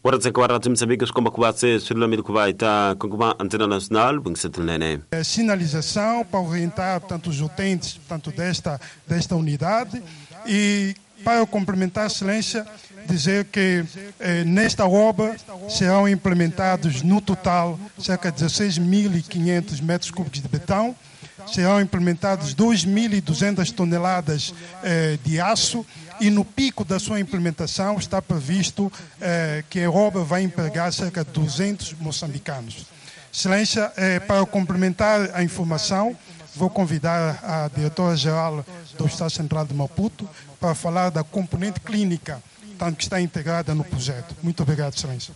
Ora dizer que a Rádio Moçambique como que vai ser Sulamir que vai estar com uma antena nacional, bem que sinalização para orientar portanto, os utentes portanto, desta unidade e para complementar a excelência dizer que nesta obra serão implementados no total cerca de 16.500 metros cúbicos de betão, serão implementados 2.200 toneladas de aço e no pico da sua implementação está previsto que a obra vai empregar cerca de 200 moçambicanos. Excelência, para complementar a informação, vou convidar a diretora-geral do Hospital Central de Maputo para falar da componente clínica, tanto que está integrada no projeto. Muito obrigado, Excelência.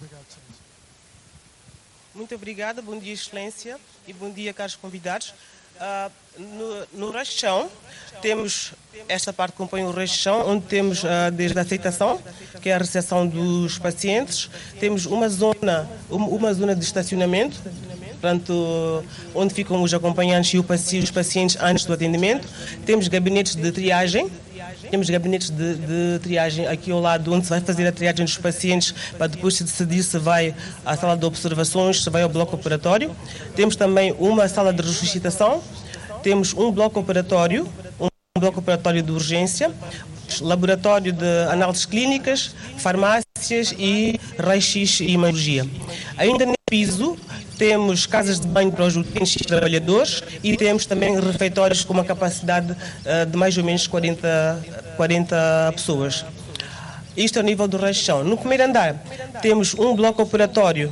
Muito obrigada, bom dia, Excelência, e bom dia, caros convidados. No rechão, temos esta parte que compõe o rechão, onde temos desde a aceitação, que é a recepção dos pacientes, temos uma zona de estacionamento, portanto, onde ficam os acompanhantes e os pacientes antes do atendimento, temos gabinetes de triagem. Temos gabinetes de triagem aqui ao lado, onde se vai fazer a triagem dos pacientes para depois se decidir se vai à sala de observações, se vai ao bloco operatório. Temos também uma sala de ressuscitação, temos um bloco operatório de urgência, laboratório de análises clínicas, farmácias e raio-x e imagiologia. Ainda no piso, temos casas de banho para os utentes e trabalhadores e temos também refeitórios com uma capacidade de mais ou menos 40 pessoas. Isto é o nível do rechão. No primeiro andar temos um bloco operatório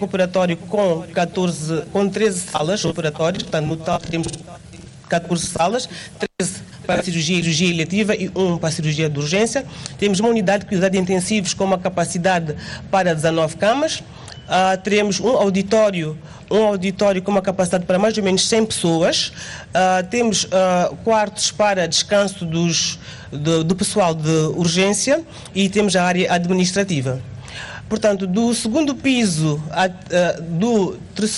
com 13 salas operatórias, portanto no total temos 14 salas, 13 para cirurgia eletiva e 1 para cirurgia de urgência. Temos uma unidade de cuidados intensivos com uma capacidade para 19 camas. Teremos um auditório com uma capacidade para mais ou menos 100 pessoas. Temos quartos para descanso do pessoal de urgência e temos a área administrativa. Portanto, do segundo piso, do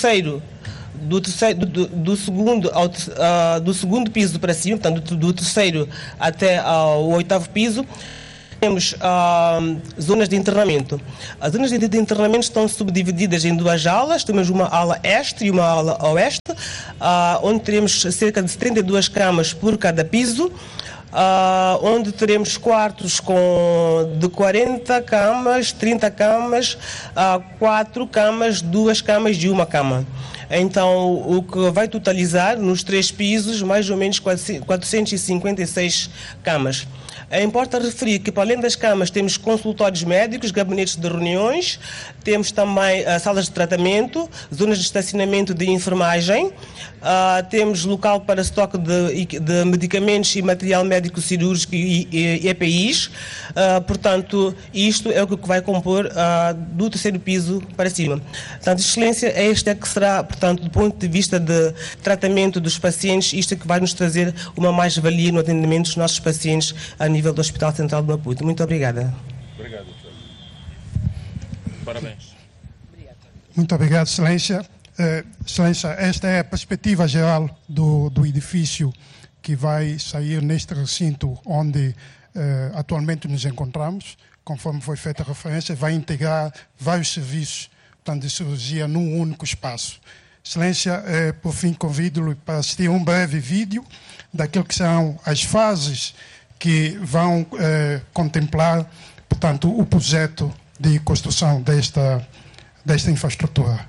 segundo piso para cima, portanto, do terceiro até ao 8º piso, temos zonas de internamento. As zonas de internamento estão subdivididas em 2 alas. Temos uma ala este e uma ala oeste, onde teremos cerca de 32 camas por cada piso, onde teremos quartos de 40 camas, 30 camas, 4 camas, 2 camas e 1 cama. Então, o que vai totalizar nos 3 pisos, mais ou menos 456 camas. Importa referir que, para além das camas, temos consultórios médicos, gabinetes de reuniões, temos também salas de tratamento, zonas de estacionamento de enfermagem, temos local para estoque de medicamentos e material médico cirúrgico e EPIs. Portanto, isto é o que vai compor do 3º piso para cima. Portanto, Excelência, este é que será, portanto, do ponto de vista de tratamento dos pacientes, isto é que vai nos trazer uma mais-valia no atendimento dos nossos pacientes a nível do Hospital Central de Maputo. Muito obrigada. Obrigado. Parabéns. Muito obrigado, Excelência. Excelência, esta é a perspectiva geral do edifício que vai sair neste recinto onde atualmente nos encontramos. Conforme foi feita a referência, vai integrar vários serviços, portanto, de cirurgia num único espaço. Excelência, por fim, convido-lhe para assistir a um breve vídeo daquilo que serão as fases que vão contemplar, portanto, o projeto de construção desta infraestrutura.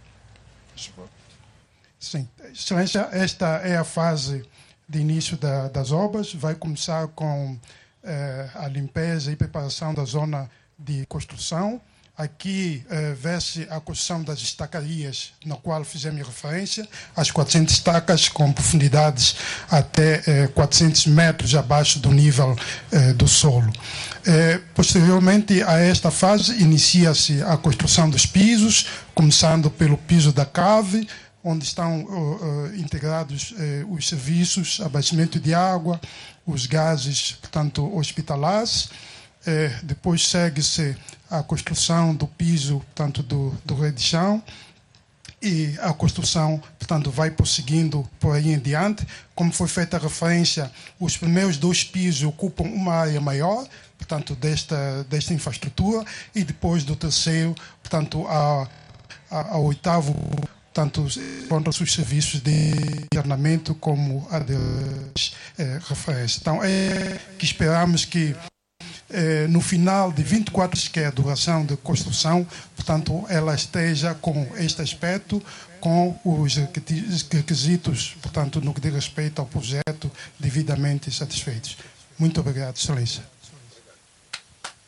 Sim, Excelência, esta é a fase de início das obras. Vai começar com a limpeza e preparação da zona de construção. Aqui vê-se a construção das estacarias, na qual fizemos referência, as 400 estacas com profundidades até 400 metros abaixo do nível do solo. Posteriormente a esta fase, inicia-se a construção dos pisos, começando pelo piso da cave, onde estão integrados os serviços, abastecimento de água, os gases, portanto, hospitalares. Depois segue-se a construção do piso, portanto, do rede de chão, e a construção, portanto, vai prosseguindo por aí em diante. Como foi feita a referência, os primeiros 2 pisos ocupam uma área maior, portanto, desta infraestrutura, e depois do terceiro, portanto, ao 8º, portanto, encontram-se os serviços de internamento como a de referência. Então, é que esperamos que no final de 24 meses, que é a duração de construção, portanto, ela esteja com este aspecto, com os requisitos, portanto, no que diz respeito ao projeto, devidamente satisfeitos. Muito obrigado, Excelência.